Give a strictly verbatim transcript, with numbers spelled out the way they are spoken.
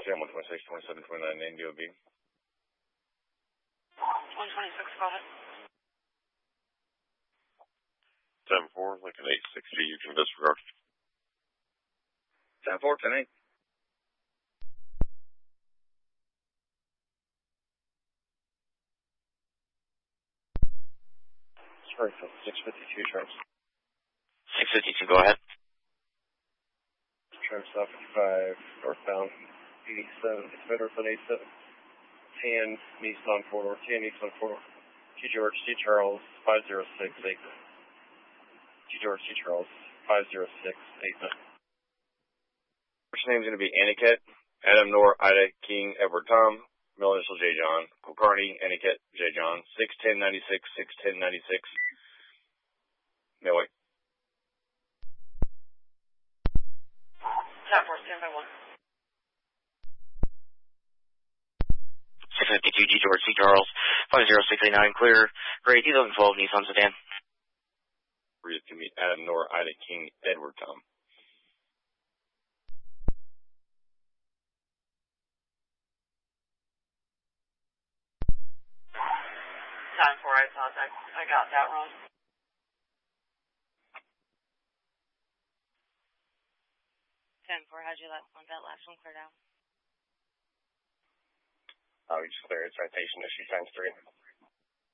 Sam one twenty-six, twenty-seven, twenty-nine, name D O B. one twenty-six, go ahead. seven four, Lincoln eight sixty, you can disregard. seven four, ten eight. Springfield, six fifty-two, Charles. six fifty-two, go ahead. Tram South fifty-five, northbound, eighty-seven, it's Federal eighty-seven. ten, Nissan four-door, ten, Nissan four-door. T. George, C. Charles, five zero six eight nine. T. George, C. Charles, five zero six eight nine. First name's going to be Aniket, Adam Nor, Ida, King, Edward Tom, middle initial J. John, Kulkarni, Aniket, J. John, six ten ninety-six, six ten ninety-six. Millway. Top four, stand by one. six fifty-two, G. George, C. Charles, five zero six eight nine, clear. Great, two thousand twelve Nissan sedan. Read to meet Adam Nor, Ida, King, Edward Tom. Time four, I thought I, I got that wrong. ten four, how'd you want that last one cleared out? Oh, we just cleared citation issue times three.